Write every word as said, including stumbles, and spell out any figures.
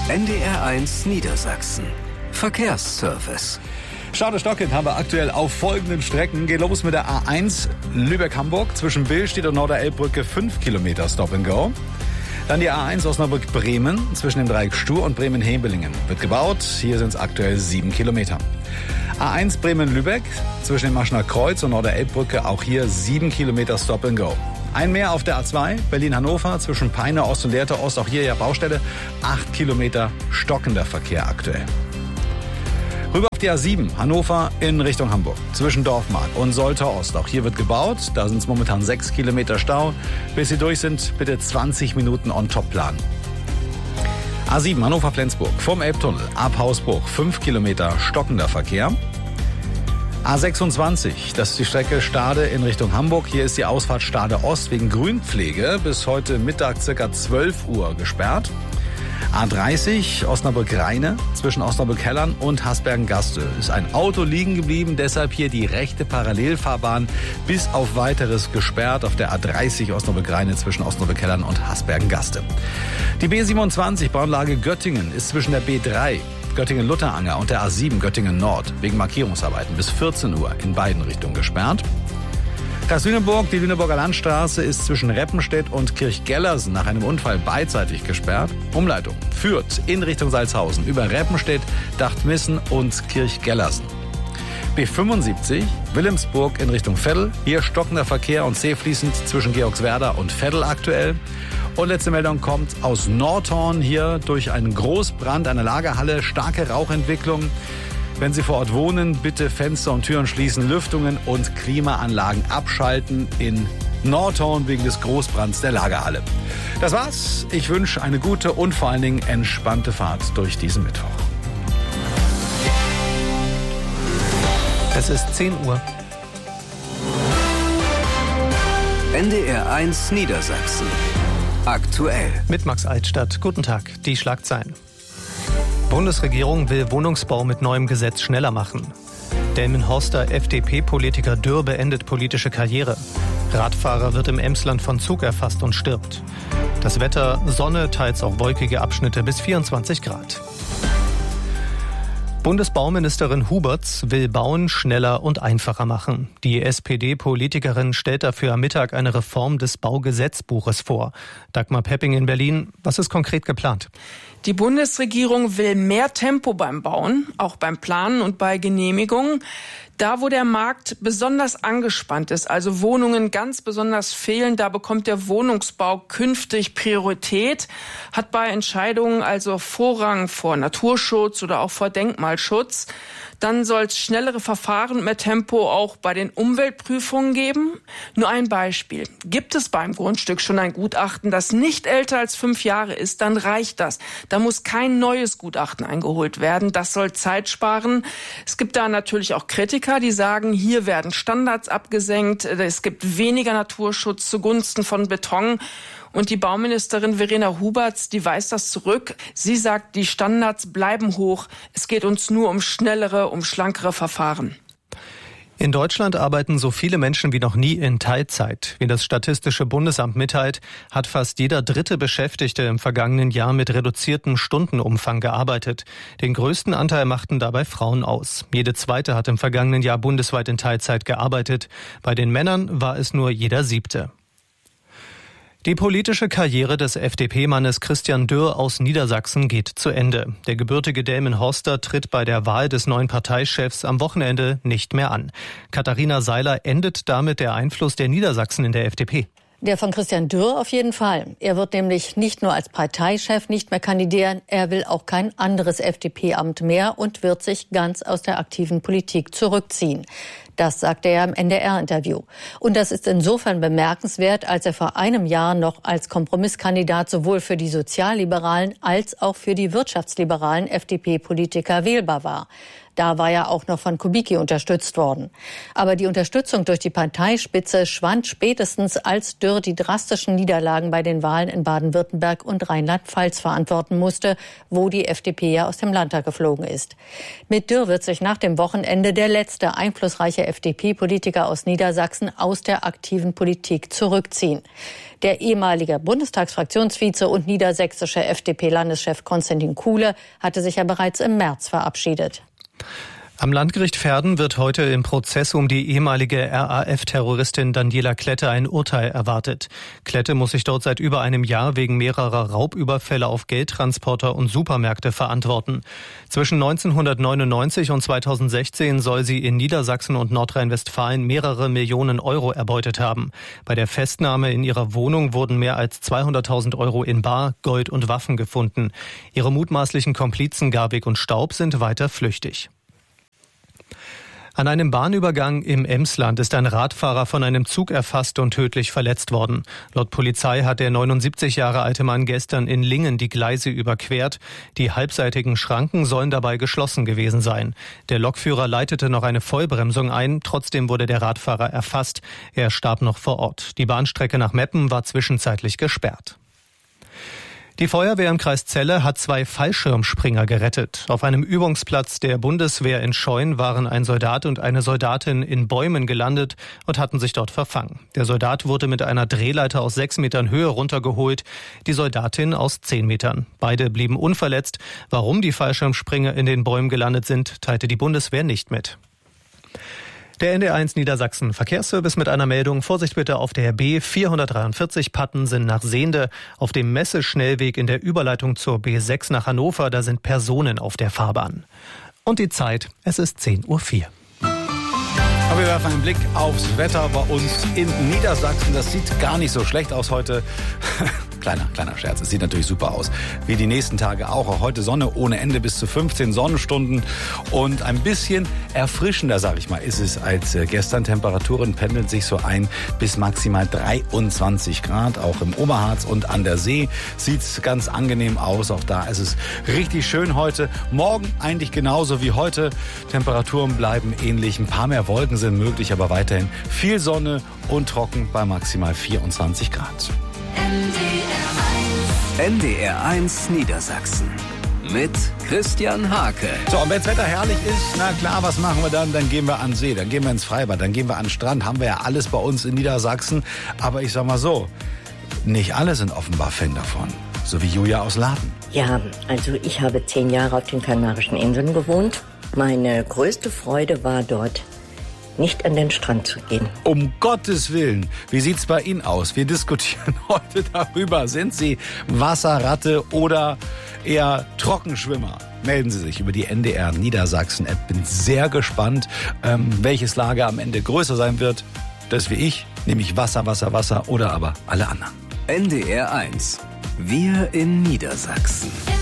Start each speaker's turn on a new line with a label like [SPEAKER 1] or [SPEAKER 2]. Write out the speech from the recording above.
[SPEAKER 1] N D R eins Niedersachsen. Verkehrsservice.
[SPEAKER 2] Stade-Stockend haben wir aktuell auf folgenden Strecken. Geht los mit der A eins Lübeck-Hamburg. Zwischen Billstedt und Norderelbbrücke fünf Kilometer Stop and Go. Dann die A eins Osnabrück-Bremen zwischen dem Dreieck Stur und Bremen-Hebelingen. Wird gebaut. Hier sind es aktuell sieben Kilometer. A eins Bremen-Lübeck zwischen dem Maschner Kreuz und Norderelbbrücke. Auch hier sieben Kilometer Stop and Go. Ein mehr auf der A zwei, Berlin-Hannover, zwischen Peine Ost und Lehrte Ost, auch hier ja Baustelle, acht Kilometer stockender Verkehr aktuell. Rüber auf die A sieben, Hannover in Richtung Hamburg, zwischen Dorfmark und Soltau Ost. Auch hier wird gebaut, da sind es momentan sechs Kilometer Stau. Bis sie durch sind, bitte zwanzig Minuten on top planen. A sieben, Hannover-Flensburg, vom Elbtunnel ab Hausbruch, fünf Kilometer stockender Verkehr. A sechsundzwanzig, das ist die Strecke Stade in Richtung Hamburg. Hier ist die Ausfahrt Stade Ost wegen Grünpflege bis heute Mittag ca. zwölf Uhr gesperrt. A dreißig, Osnabrück-Rheine, zwischen Osnabrück-Hellern und Hasbergen-Gaste. Ist ein Auto liegen geblieben, deshalb hier die rechte Parallelfahrbahn bis auf Weiteres gesperrt auf der A dreißig Osnabrück-Rheine zwischen Osnabrück-Hellern und Hasbergen-Gaste. Die B siebenundzwanzig, Bahnlage Göttingen, ist zwischen der B drei Göttingen-Lutteranger und der A sieben Göttingen-Nord wegen Markierungsarbeiten bis vierzehn Uhr in beiden Richtungen gesperrt. Kreis Lüneburg, die Lüneburger Landstraße ist zwischen Reppenstedt und Kirchgellersen nach einem Unfall beidseitig gesperrt. Umleitung führt in Richtung Salzhausen über Reppenstedt, Dachtmissen und Kirchgellersen. B fünfundsiebzig, Wilhelmsburg in Richtung Veddel. Hier stockender Verkehr und zähfließend zwischen Georgswerda und Veddel aktuell. Und letzte Meldung kommt aus Nordhorn, hier durch einen Großbrand einer Lagerhalle, starke Rauchentwicklung. Wenn Sie vor Ort wohnen, bitte Fenster und Türen schließen, Lüftungen und Klimaanlagen abschalten in Nordhorn wegen des Großbrands der Lagerhalle. Das war's. Ich wünsche eine gute und vor allen Dingen entspannte Fahrt durch diesen Mittwoch.
[SPEAKER 3] Es ist zehn Uhr.
[SPEAKER 1] N D R eins Niedersachsen. Aktuell.
[SPEAKER 3] Mit Max Altstadt. Guten Tag. Die Schlagzeilen. Bundesregierung will Wohnungsbau mit neuem Gesetz schneller machen. Delmenhorster F D P-Politiker Dürr beendet politische Karriere. Radfahrer wird im Emsland von Zug erfasst und stirbt. Das Wetter, Sonne, teils auch wolkige Abschnitte bis vierundzwanzig Grad. Bundesbauministerin Huberts will Bauen schneller und einfacher machen. Die S P D-Politikerin stellt dafür am Mittag eine Reform des Baugesetzbuches vor. Dagmar Pepping in Berlin, was ist konkret geplant?
[SPEAKER 4] Die Bundesregierung will mehr Tempo beim Bauen, auch beim Planen und bei Genehmigungen. Da, wo der Markt besonders angespannt ist, also Wohnungen ganz besonders fehlen, da bekommt der Wohnungsbau künftig Priorität, hat bei Entscheidungen also Vorrang vor Naturschutz oder auch vor Denkmalschutz. Dann soll es schnellere Verfahren und mehr Tempo auch bei den Umweltprüfungen geben. Nur ein Beispiel. Gibt es beim Grundstück schon ein Gutachten, das nicht älter als fünf Jahre ist, dann reicht das. Da muss kein neues Gutachten eingeholt werden. Das soll Zeit sparen. Es gibt da natürlich auch Kritiker, die sagen, hier werden Standards abgesenkt. Es gibt weniger Naturschutz zugunsten von Beton. Und die Bauministerin Verena Huberts, die weist das zurück. Sie sagt, die Standards bleiben hoch. Es geht uns nur um schnellere, um schlankere Verfahren.
[SPEAKER 3] In Deutschland arbeiten so viele Menschen wie noch nie in Teilzeit. Wie das Statistische Bundesamt mitteilt, hat fast jeder dritte Beschäftigte im vergangenen Jahr mit reduziertem Stundenumfang gearbeitet. Den größten Anteil machten dabei Frauen aus. Jede zweite hat im vergangenen Jahr bundesweit in Teilzeit gearbeitet. Bei den Männern war es nur jeder siebte. Die politische Karriere des F D P-Mannes Christian Dürr aus Niedersachsen geht zu Ende. Der gebürtige Delmenhorster tritt bei der Wahl des neuen Parteichefs am Wochenende nicht mehr an. Katharina Seiler, endet damit der Einfluss der Niedersachsen in der F D P?
[SPEAKER 5] Der von Christian Dürr auf jeden Fall. Er wird nämlich nicht nur als Parteichef nicht mehr kandidieren, er will auch kein anderes F D P-Amt mehr und wird sich ganz aus der aktiven Politik zurückziehen. Das sagte er im N D R-Interview. Und das ist insofern bemerkenswert, als er vor einem Jahr noch als Kompromisskandidat sowohl für die sozialliberalen als auch für die wirtschaftsliberalen F D P-Politiker wählbar war. Da war er auch noch von Kubicki unterstützt worden. Aber die Unterstützung durch die Parteispitze schwand spätestens, als Dürr die drastischen Niederlagen bei den Wahlen in Baden-Württemberg und Rheinland-Pfalz verantworten musste, wo die F D P ja aus dem Landtag geflogen ist. Mit Dürr wird sich nach dem Wochenende der letzte einflussreiche F D P-Politiker aus Niedersachsen aus der aktiven Politik zurückziehen. Der ehemalige Bundestagsfraktionsvize und niedersächsische F D P-Landeschef Konstantin Kuhle hatte sich ja bereits im März verabschiedet.
[SPEAKER 3] Am Landgericht Verden wird heute im Prozess um die ehemalige R A F-Terroristin Daniela Klette ein Urteil erwartet. Klette muss sich dort seit über einem Jahr wegen mehrerer Raubüberfälle auf Geldtransporter und Supermärkte verantworten. Zwischen neunzehnhundertneunundneunzig und zweitausendsechzehn soll sie in Niedersachsen und Nordrhein-Westfalen mehrere Millionen Euro erbeutet haben. Bei der Festnahme in ihrer Wohnung wurden mehr als zweihunderttausend Euro in Bar, Gold und Waffen gefunden. Ihre mutmaßlichen Komplizen Garwig und Staub sind weiter flüchtig. An einem Bahnübergang im Emsland ist ein Radfahrer von einem Zug erfasst und tödlich verletzt worden. Laut Polizei hat der neunundsiebzig Jahre alte Mann gestern in Lingen die Gleise überquert. Die halbseitigen Schranken sollen dabei geschlossen gewesen sein. Der Lokführer leitete noch eine Vollbremsung ein. Trotzdem wurde der Radfahrer erfasst. Er starb noch vor Ort. Die Bahnstrecke nach Meppen war zwischenzeitlich gesperrt. Die Feuerwehr im Kreis Celle hat zwei Fallschirmspringer gerettet. Auf einem Übungsplatz der Bundeswehr in Scheun waren ein Soldat und eine Soldatin in Bäumen gelandet und hatten sich dort verfangen. Der Soldat wurde mit einer Drehleiter aus sechs Metern Höhe runtergeholt, die Soldatin aus zehn Metern. Beide blieben unverletzt. Warum die Fallschirmspringer in den Bäumen gelandet sind, teilte die Bundeswehr nicht mit. Der N D R eins Niedersachsen Verkehrsservice mit einer Meldung. Vorsicht bitte auf der B vierhundertdreiundvierzig Patten sind nach Sehnde. Auf dem Messeschnellweg in der Überleitung zur B sechs nach Hannover, da sind Personen auf der Fahrbahn. Und die Zeit, es ist zehn Uhr vier.
[SPEAKER 2] Aber wir werfen einen Blick aufs Wetter bei uns in Niedersachsen. Das sieht gar nicht so schlecht aus heute. Kleiner, kleiner Scherz. Es sieht natürlich super aus. Wie die nächsten Tage auch. Auch heute Sonne ohne Ende bis zu fünfzehn Sonnenstunden. Und ein bisschen erfrischender, sag ich mal, ist es als gestern. Temperaturen pendeln sich so ein bis maximal dreiundzwanzig Grad. Auch im Oberharz und an der See sieht es ganz angenehm aus. Auch da ist es richtig schön heute. Morgen eigentlich genauso wie heute. Temperaturen bleiben ähnlich. Ein paar mehr Wolken sind möglich, aber weiterhin viel Sonne und trocken bei maximal vierundzwanzig Grad.
[SPEAKER 1] N D R eins Niedersachsen mit Christian Hake.
[SPEAKER 2] So, und wenn das Wetter herrlich ist, na klar, was machen wir dann? Dann gehen wir an den See, dann gehen wir ins Freibad, dann gehen wir an den Strand. Haben wir ja alles bei uns in Niedersachsen. Aber ich sag mal so, nicht alle sind offenbar Fan davon. So wie Julia aus Laden.
[SPEAKER 6] Ja, also ich habe zehn Jahre auf den Kanarischen Inseln gewohnt. Meine größte Freude war dort, nicht an den Strand zu gehen.
[SPEAKER 2] Um Gottes Willen, wie sieht's bei Ihnen aus? Wir diskutieren heute darüber. Sind Sie Wasserratte oder eher Trockenschwimmer? Melden Sie sich über die N D R Niedersachsen-App. Bin sehr gespannt, ähm, welches Lager am Ende größer sein wird. Das wie ich, nämlich Wasser, Wasser, Wasser oder aber alle anderen.
[SPEAKER 1] N D R eins. Wir in Niedersachsen.